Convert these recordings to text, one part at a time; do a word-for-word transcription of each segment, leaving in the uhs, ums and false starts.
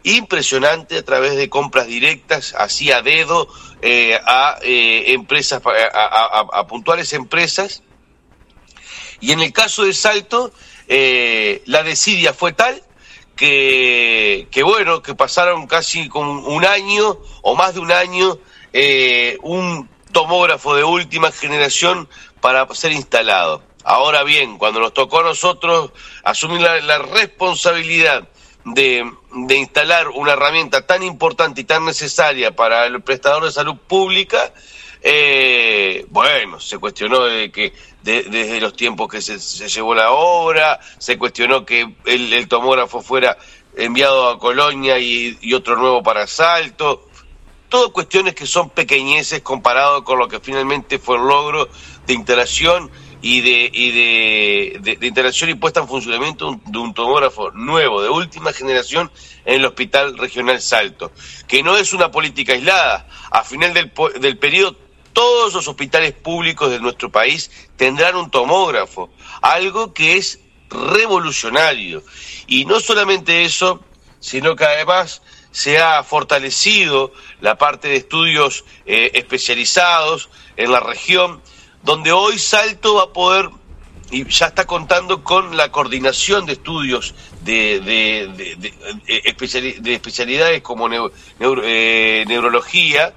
impresionante a través de compras directas, así a dedo, eh, a eh, empresas, a, a, a, a puntuales empresas. Y en el caso de Salto, eh, la desidia fue tal que, que bueno, que pasaron casi con un año o más de un año, eh, un tomógrafo de última generación para ser instalado. Ahora bien, cuando nos tocó a nosotros asumir la, la responsabilidad de, de instalar una herramienta tan importante y tan necesaria para el prestador de salud pública, eh, bueno, se cuestionó de que de, desde los tiempos que se, se llevó la obra, se cuestionó que el, el tomógrafo fuera enviado a Colonia y, y otro nuevo para Salto. Todo cuestiones que son pequeñeces comparado con lo que finalmente fue el logro de instalación y de y de, de, de instalación y puesta en funcionamiento de un tomógrafo nuevo, de última generación, en el Hospital Regional Salto, que no es una política aislada. A final del, del periodo, todos los hospitales públicos de nuestro país tendrán un tomógrafo, algo que es revolucionario. Y no solamente eso, sino que además se ha fortalecido la parte de estudios eh, especializados en la región, donde hoy Salto va a poder, y ya está contando con la coordinación de estudios de, de, de, de, de, especiali- de especialidades como neuro, neuro, eh, neurología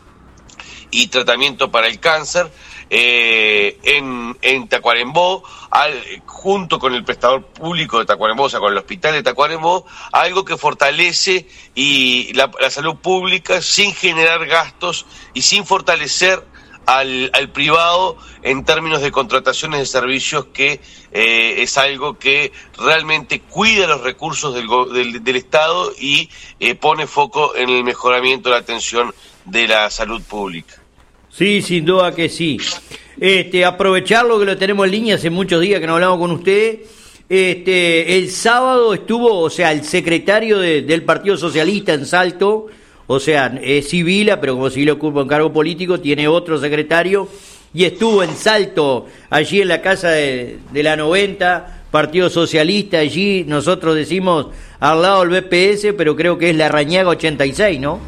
y tratamiento para el cáncer, eh, en, en Tacuarembó, al, junto con el prestador público de Tacuarembó, o sea, con el hospital de Tacuarembó, algo que fortalece y la, la salud pública sin generar gastos y sin fortalecer Al, al privado en términos de contrataciones de servicios, que eh, es algo que realmente cuida los recursos del, del, del Estado y eh, pone foco en el mejoramiento de la atención de la salud pública. Sí, sin duda que sí. Este, aprovecharlo que lo tenemos en línea, hace muchos días que no hablamos con usted. Este, el sábado estuvo, o sea, el secretario de, del Partido Socialista en Salto. O sea, es Sibila, pero como Sibila ocupa un cargo político, tiene otro secretario, y estuvo en Salto, allí en la casa de, de la noventa, Partido Socialista, allí nosotros decimos al lado del B P S, pero creo que es la Rañaga ochenta y seis, ¿no?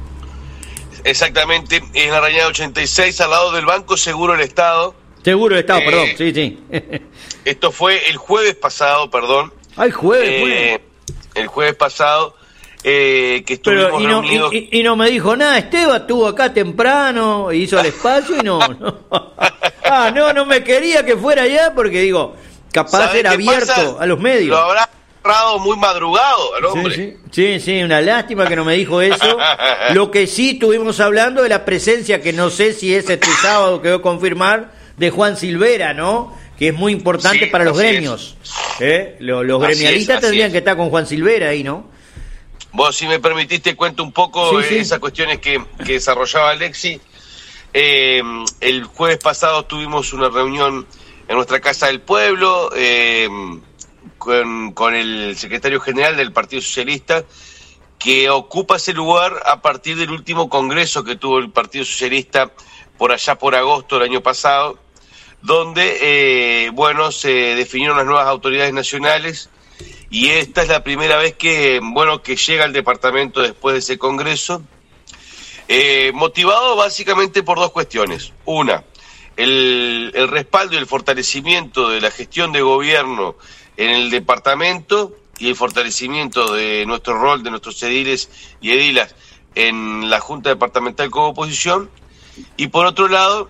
Exactamente, es la Rañaga ochenta y seis, al lado del Banco Seguro del Estado. Seguro del Estado, eh, perdón, sí, sí. Esto fue el jueves pasado, perdón. Ah, el jueves, eh, jueves. El jueves pasado. Eh, que estuvimos Pero, y, no, reunidos... y, y no me dijo nada. Esteban estuvo acá temprano, hizo el espacio y no, no. Ah, no, no me quería que fuera allá porque digo, capaz era abierto pasa? a los medios. Lo habrá agarrado muy madrugado al hombre. Sí, sí, sí, sí, una lástima que no me dijo eso. Lo que sí estuvimos hablando de la presencia, que no sé si es este sábado, quedó confirmar, de Juan Silvera, ¿no? Que es muy importante sí, para los gremios. ¿Eh? Los, los gremialistas es, tendrían es. que estar con Juan Silvera ahí, ¿no? Vos, si me permitís, te cuento un poco sí, sí. esas cuestiones que, que desarrollaba Alexis. Eh, el jueves pasado tuvimos una reunión en nuestra Casa del Pueblo eh, con, con el secretario general del Partido Socialista, que ocupa ese lugar a partir del último congreso que tuvo el Partido Socialista por allá por agosto del año pasado, donde, eh, bueno, se definieron las nuevas autoridades nacionales. Y esta es la primera vez que, bueno, que llega al departamento después de ese congreso, eh, motivado básicamente por dos cuestiones. Una, el, el respaldo y el fortalecimiento de la gestión de gobierno en el departamento y el fortalecimiento de nuestro rol, de nuestros ediles y edilas en la Junta Departamental como oposición. Y por otro lado,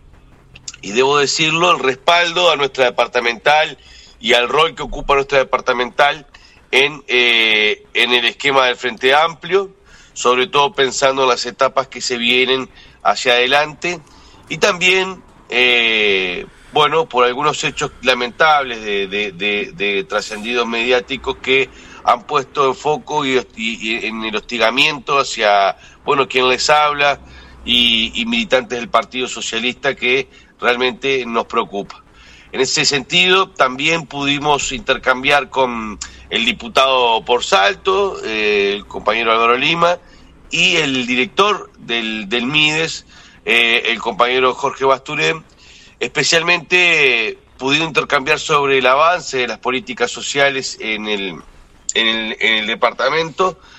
y debo decirlo, el respaldo a nuestra departamental y al rol que ocupa nuestra departamental en, eh, en el esquema del Frente Amplio, sobre todo pensando en las etapas que se vienen hacia adelante, y también, eh, bueno, por algunos hechos lamentables de, de, de, de trascendidos mediáticos que han puesto en foco y, y, y en el hostigamiento hacia, bueno, quien les habla y, y militantes del Partido Socialista, que realmente nos preocupa. En ese sentido, también pudimos intercambiar con el diputado por Salto, eh, el compañero Álvaro Lima, y el director del, del MIDES, eh, el compañero Jorge Basturén, especialmente pudiendo intercambiar sobre el avance de las políticas sociales en el, en el, en el departamento,